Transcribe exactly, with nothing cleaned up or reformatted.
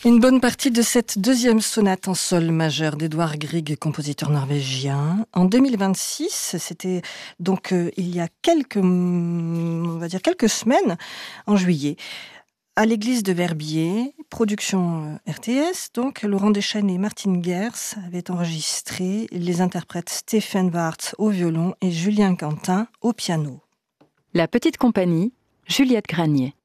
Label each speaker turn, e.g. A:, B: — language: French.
A: Une bonne partie de cette deuxième sonate en sol majeur d'Edvard Grieg, compositeur norvégien. En deux mille vingt-six, c'était donc euh, il y a quelques, on va dire quelques semaines, en juillet, à l'église de Verbier, production R T S, donc Laurent Deschênes et Martine Gers avaient enregistré les interprètes Stéphane Wartz au violon et Julien Quentin au piano.
B: La petite compagnie, Juliette Granier.